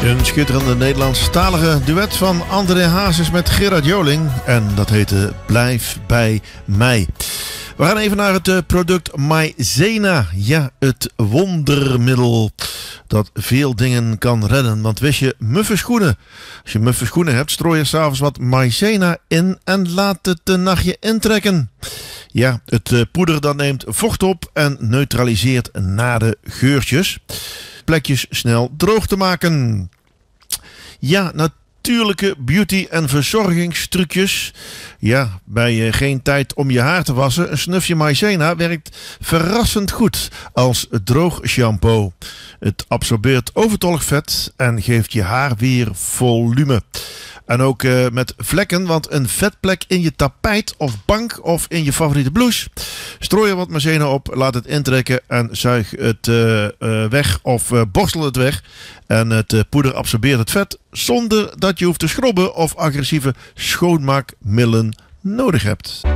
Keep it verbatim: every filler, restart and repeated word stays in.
Een schitterende Nederlandstalige duet van André Hazes met Gerard Joling. En dat heette Blijf bij mij. We gaan even naar het uh, product Maizena. Ja, het wondermiddel dat veel dingen kan redden. Want wist je, muffe schoenen. Als je muffe schoenen hebt, strooi je s'avonds wat Maizena in en laat het een nachtje intrekken. Ja, het uh, poeder dat neemt vocht op en neutraliseert nare geurtjes. Plekjes snel droog te maken. Ja, natuurlijke beauty- en verzorgingstrucjes. Ja, bij je geen tijd om je haar te wassen, een snufje Maizena werkt verrassend goed als droog shampoo. Het absorbeert overtollig vet en geeft je haar weer volume. En ook uh, met vlekken, want een vetplek in je tapijt of bank of in je favoriete blouse. Strooi er wat Maizena op, laat het intrekken en zuig het uh, uh, weg of uh, borstel het weg. En het uh, poeder absorbeert het vet zonder dat je hoeft te schrobben of agressieve schoonmaakmiddelen nodig hebt.